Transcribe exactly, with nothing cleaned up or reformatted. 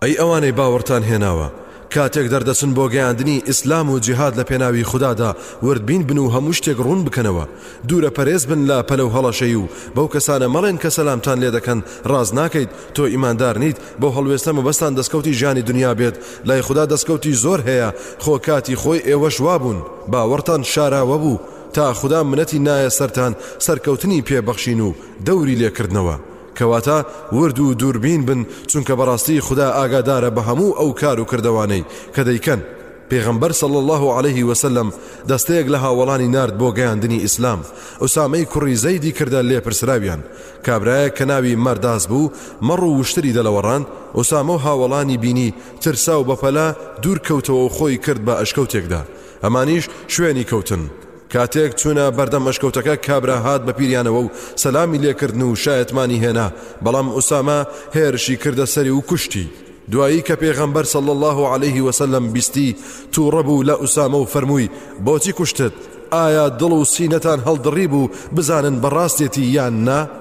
ئەی ئەوانەی باوەڕتان هێناوە کاتێک دەردەچن بۆ گەیاندنی ئیسلام و جیهاد لە پێناوی خوددادا وردبین بن و هەموو شتێک ڕوون بکەنەوە دوورە پەرێز بن لە پەلەو هەڵەشەی و بەو کەسانە مەڵێن کە سەلامتان لێ دەکەن ڕاز ناکەیت تۆ ئیماندار نیت بۆ هەڵوێستە مەبەستان دەستکەوتی ژیانی دنیا بێت لای خوددا دەستکەوتی زۆر هەیە خۆ کاتی خۆی ئێوەش وابوون باوەڕتان شاراوە بوو تا خوددا منەتی نایە سەرتان سەرکەوتنی پێبەخشین و دەوری لێکردنەوە کەواتە ورد و دووربین بن چونکە بەڕاستی خوددا ئاگادارە بە هەموو ئەو کار و کردەوانەی کە دەیکەن. پێغەمبەر صلی الله عليه وسلم دەستەیەک لە هاوڵانی نارد بۆ گەیاندنی ئیسلام ئوسامەی کوڕی زەیدی کردە لێپرسراویان کابرایە کە ناوی مەرداز بوو مەڕ و وشتری دەلەوەڕاند ئوسامە و هاوڵانی بینی ترسا و بەپەلا دوور کەوتەوە و خۆی کرد بە ئەشکەوتێکدا ئەمانیش شوێنی کەوتن کاتێک چوونە بەردەم ئەشکەوتەکە کابرا هات بە پیریانەوە و سەلامی لێکردن و شایەتمانی هێنا بەڵام ئوسامە هێرشی کردە سەری و کوشتی دوایی کە پێغەمبەر صلی الله عليه وسلم بیستی تووڕە بوو لە ئوسامە و فەرمووی بۆچی کوشتت ئایا دڵ و سینەتان هەڵدڕی بوو بزانن بەڕاستێتی یان نا